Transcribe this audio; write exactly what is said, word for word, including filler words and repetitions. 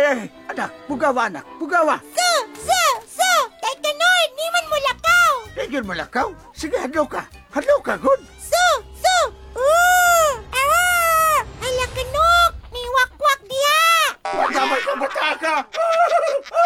ay, anak, bugawa anak, bugawa. So, so, so, kay Kanor, di man mo lakaw. Tigil mo lakaw. Sige, hadlaw ka. Hadlaw ka, good. So,